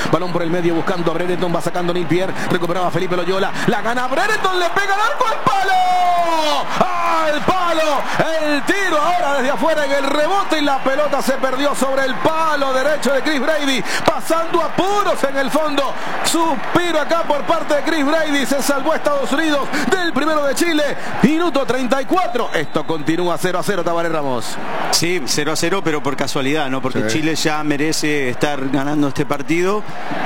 Balón por el medio buscando a Brereton, va sacando Neil Pierre, recuperaba Felipe Loyola, la gana Brereton, le pega al arco, al palo. ¡Al palo! El tiro ahora desde afuera en el rebote y la pelota se perdió sobre el palo derecho de Chris Brady, pasando apuros en el fondo. Suspiro acá por parte de Chris Brady, se salvó Estados Unidos del primero de Chile, minuto 34. Esto continúa 0-0, Tabaré Ramos. Sí, 0-0, pero por casualidad, ¿no? Porque sí, Chile ya merece estar ganando este partido.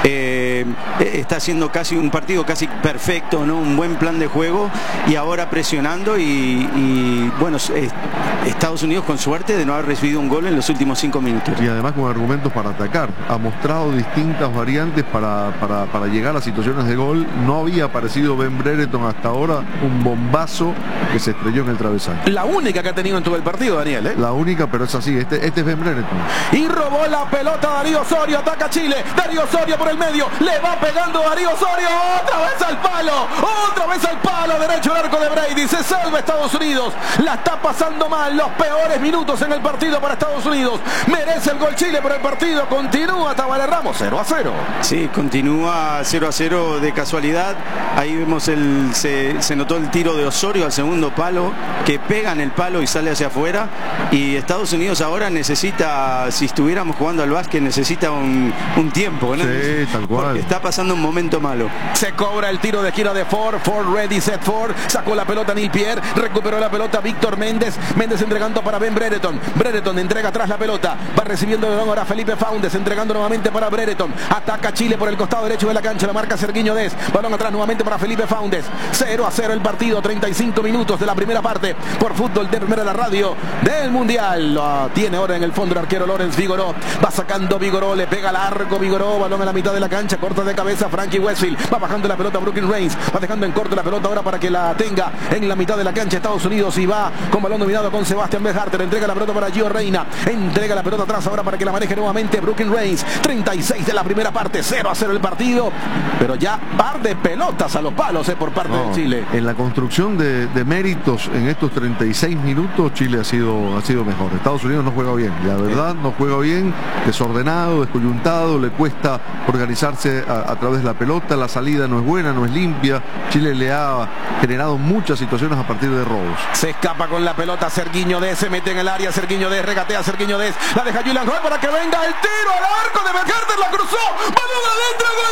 Está haciendo casi un partido casi perfecto, ¿no? Un buen plan de juego y ahora presionando y bueno, Estados Unidos con suerte de no haber recibido un gol en los últimos 5 minutos. Y además con argumentos para atacar. Ha mostrado distintas variantes para llegar a situaciones de gol. No había aparecido Ben Brereton hasta ahora, un bombazo que se estrelló en el travesaño. La única que ha tenido en todo el partido, Daniel, ¿eh? La única, pero es así, este es Ben Brereton. Y robó la pelota Darío Osorio, ataca Chile, Darío Osorio por el medio, le va pegando Darío Osorio, otra vez al palo, derecho al arco de Brady, se salva Estados Unidos, la está pasando mal, los peores minutos en el partido para Estados Unidos, merece el gol Chile, pero el partido continúa, Tabaré Ramos, 0-0. Sí, continúa 0-0 de casualidad, ahí vemos se notó el tiro de Osorio al segundo palo, que pega en el palo y sale hacia afuera, y Estados Unidos ahora necesita, si estuviéramos jugando al básquet, necesita un tiempo, ¿no? Sí, tal cual. Porque está pasando un momento malo. Se cobra el tiro de esquina de Ford ready, set Ford, sacó la pelota Neil Pierre, recuperó la pelota Víctor Méndez entregando para Ben Brereton, entrega atrás la pelota, va recibiendo el balón ahora Felipe Faundes, entregando nuevamente para Brereton, ataca Chile por el costado derecho de la cancha, la marca Serguiño Dez, balón atrás nuevamente para Felipe Faundes, 0-0 el partido, 35 minutos de la primera parte, por Fútbol de Primera, la radio del Mundial. Lo tiene ahora en el fondo el arquero Lorenz Vigoró, va sacando Vigoró, le pega largo Vigoró, balón a la mitad de la cancha, corta de cabeza Frankie Westfield, va bajando la pelota Brooklyn Reigns, va dejando en corto la pelota ahora para que la tenga en la mitad de la cancha Estados Unidos y va con balón dominado con Sebastián Beharter, entrega la pelota para Gio Reina, entrega la pelota atrás ahora para que la maneje nuevamente Brooklyn Reigns, 36 de la primera parte, 0-0 el partido, pero ya par de pelotas a los palos por parte de Chile. En la construcción de méritos en estos 36 minutos Chile ha sido mejor. Estados Unidos no juega bien, la verdad no juega bien, desordenado, descoyuntado, le cuesta organizarse a través de la pelota, la salida no es buena, no es limpia. Chile le ha generado muchas situaciones a partir de robos. Se escapa con la pelota Serguiño Dez, se mete en el área Serguiño Dez, regatea Serguiño Dez, la deja Julian Roy para que venga el tiro al arco de Beharter, la cruzó, balón adentro, gol.